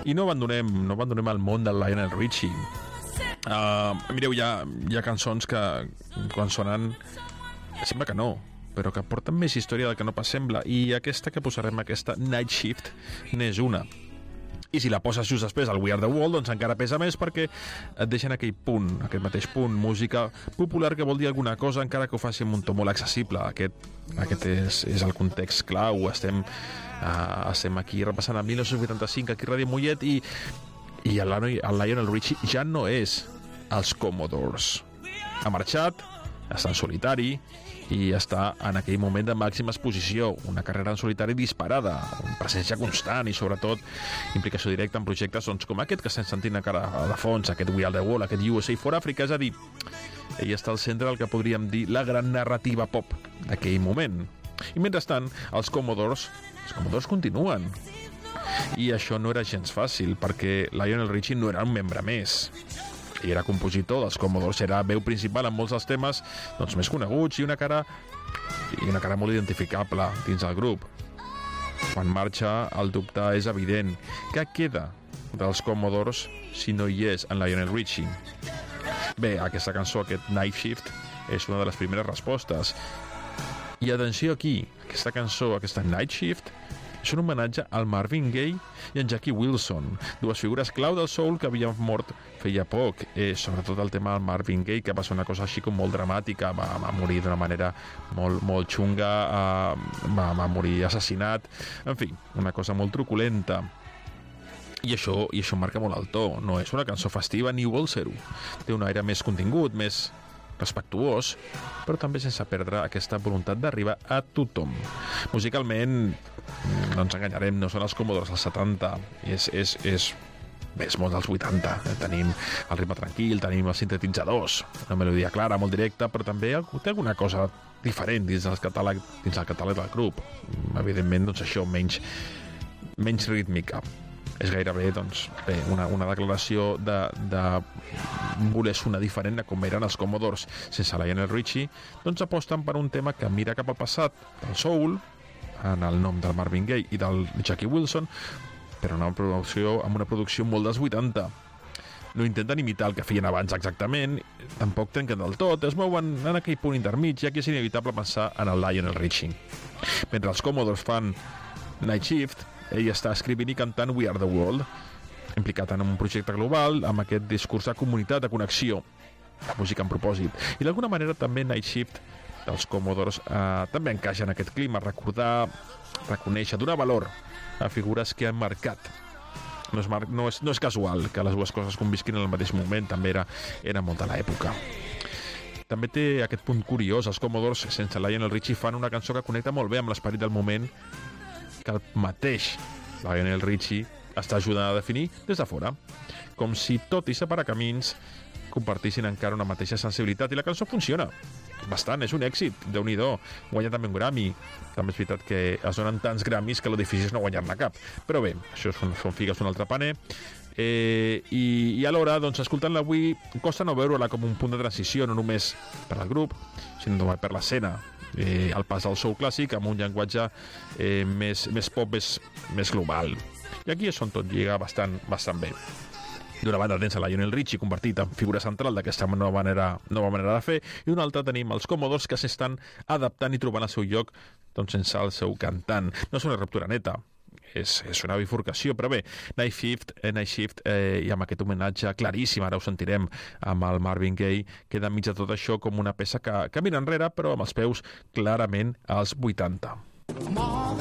I no abandonem el món del Lionel Richie. Mireu, hi ha cançons que quan sonen sembla que no, però que porten més història del que no pas sembla, i aquesta que posarem, aquesta Night Shift, n'és una. I si la poses just després al We Are The World, doncs encara pesa més, perquè et deixen aquell punt, aquest mateix punt, música popular que vol dir alguna cosa, encara que ho faci amb un to molt accessible. Aquest és el context clau. Estem aquí repassant el 1985 aquí a Ràdio Mollet, i el Lionel Richie ja no és els Commodores. Ha marxat, està en solitari i està en aquell moment de màxima exposició, una carrera en solitari disparada, una presència constant i sobretot implicació directa en projectes com aquest que estem sentint encara de fons, aquest We Are The World, aquest USA for Africa. És a dir, ell està al centre del que podríem dir la gran narrativa pop d'aquell moment. I mentrestant, els Commodores continuen. I això no era gens fàcil, perquè Lionel Richie no era un membre més. Ell era compositor dels Commodores, era veu principal en molts dels temes més coneguts, i una cara molt identificable dins el grup. Quan marxa, el dubte és evident. Què queda dels Commodores si no hi és en Lionel Richie? Bé, aquesta cançó, aquest Night Shift, és una de les primeres respostes. I atenció aquí, aquesta cançó, aquesta Night Shift, és un homenatge al Marvin Gaye i en Jackie Wilson, dues figures clau del soul que havien mort feia poc. Sobretot el tema del Marvin Gaye, que va ser una cosa així com molt dramàtica, va morir d'una manera molt xunga, va morir assassinat, en fi, una cosa molt truculenta. I això marca molt el to. No és una cançó festiva ni vol ser-ho. Té un aire més contingut, més respectuós, però també sense perdre aquesta voluntat d'arribar a tothom. Musicalment, no ens enganyarem, no són els Commodores dels 70, és molt dels 80. Tenim el ritme tranquil, tenim els sintetitzadors, una melodia clara, molt directa, però també té alguna cosa diferent dins el catàleg del grup. Evidentment, això, menys rítmica. És gairebé una declaració de voler sonar diferent de com eren els Commodores sense Lionel Richie. Aposten per un tema que mira cap al passat, del soul, en el nom del Marvin Gaye i del Jackie Wilson, però amb una producció molt dels 80. No intenten imitar el que feien abans exactament, tampoc trenquen del tot, es mouen en aquell punt intermig, ja que és inevitable pensar en el Lionel Richie. Mentre els Commodores fan Night Shift, ell està escrivint i cantant We Are The World, implicat en un projecte global amb aquest discurs de comunitat, de connexió, de música amb propòsit. I d'alguna manera també Night Shift dels Commodores també encaixa en aquest clima, recordar, reconèixer, donar valor a figures que han marcat. No és casual que les dues coses convisquin en el mateix moment, també era molt de l'època. També té aquest punt curiós, els Commodores sense Lionel Richie fan una cançó que connecta molt bé amb l'esperit del moment, que el mateix Lionel Richie està ajudant a definir des de fora, com si tot i separar camins compartissin encara una mateixa sensibilitat, i la cançó funciona bastant, és un èxit, Déu-n'hi-do. Guanya també un Grammy. També és veritat que es donen tants Grammys que lo difícil és no guanyar-ne cap, però bé, això són figues d'un altre paner. I alhora, escoltant-la avui, costa no veure-la com un punt de transició, no només per al grup, sinó també per l'escena. El pas del soul clàssic amb un llenguatge més pop, més global. I aquí és on tot lliga bastant bé. D'una banda tens a Lionel Richie convertit en figura central d'aquesta nova manera de fer, i d'una altra tenim els Commodores que s'estan adaptant i trobant el seu lloc sense el seu cantant. No és una ruptura neta, és una bifurcació, però bé, Night Shift i amb aquest homenatge claríssim, ara ho sentirem amb el Marvin Gaye, queda enmig de tot això com una peça que mira enrere, però amb els peus clarament als 80.